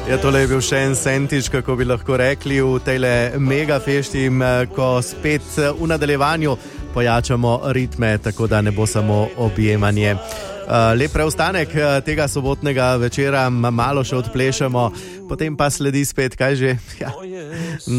Ja, tole je bil še en sentič, kako bi lahko rekli, v tejle mega fešti, ko spet v nadaljevanju pojačamo ritme, tako da ne bo samo objemanje. Lep preostanek tega sobotnega večera, malo še odplešemo, potem pa sledi spet, kaj že? Ja.